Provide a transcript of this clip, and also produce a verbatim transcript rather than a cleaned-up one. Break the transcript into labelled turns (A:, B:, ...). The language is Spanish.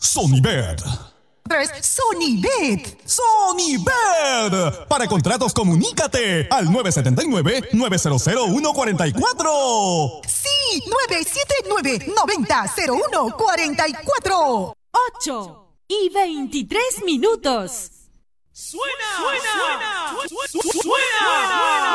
A: Sonibet.
B: Sonibet.
A: Sonibet. Para contratos, comunícate al nueve siete nueve, nueve cero cero, uno cuatro cuatro.
B: Sí, nueve siete nueve, nueve cero cero uno cuatro cuatro.
C: ocho y veintitrés minutos.
D: ¡Suena! ¡Suena! ¡Suena! ¡Suena! ¡Suena!